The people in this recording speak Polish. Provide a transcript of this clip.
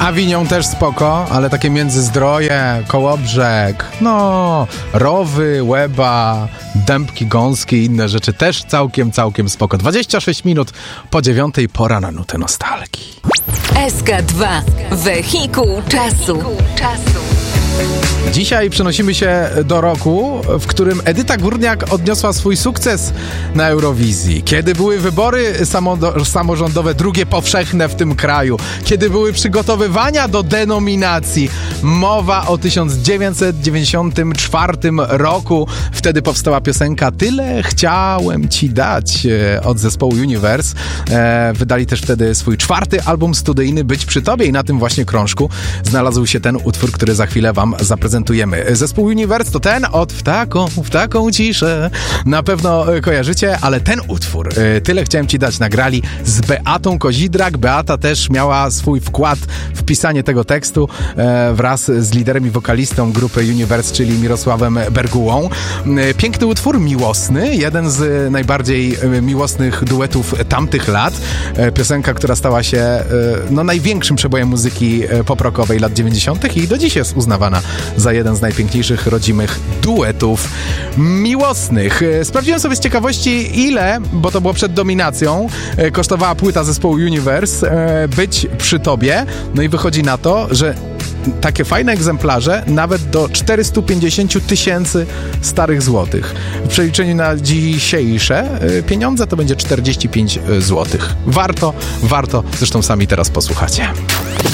Awinion też spoko, ale takie Międzyzdroje, Kołobrzeg, no, Rowy, Łeba, Dębki Gąskie i inne rzeczy też całkiem spoko. 26 minut po 9, pora na nutę nostalgii. SK2. Wehikuł czasu. Dzisiaj przenosimy się do roku, w którym Edyta Górniak odniosła swój sukces na Eurowizji. Kiedy były wybory samorządowe, drugie powszechne w tym kraju. Kiedy były przygotowywania do denominacji. Mowa o 1994 roku. Wtedy powstała piosenka Tyle chciałem ci dać od zespołu Universe. Wydali też wtedy swój 4. album studyjny Być przy tobie i na tym właśnie krążku znalazł się ten utwór, który za chwilę wam zaprezentujemy. Zespół Universe to ten od w taką ciszę. Na pewno kojarzycie, ale ten utwór Tyle chciałem ci dać nagrali z Beatą Kozidrak. Beata też miała swój wkład w pisanie tego tekstu wraz z liderem i wokalistą grupy Universe, czyli Mirosławem Bergułą. Piękny utwór, miłosny, jeden z najbardziej miłosnych duetów tamtych lat. Piosenka, która stała się największym przebojem muzyki pop-rockowej lat 90. i do dziś jest uznawana za jeden z najpiękniejszych rodzimych duetów miłosnych. Sprawdziłem sobie z ciekawości, ile, bo to było przed dominacją, kosztowała płyta zespołu Universe Być przy tobie. No i wychodzi na to, że takie fajne egzemplarze nawet do 450 000 starych złotych. W przeliczeniu na dzisiejsze pieniądze to będzie 45 złotych. Warto, zresztą sami teraz posłuchacie.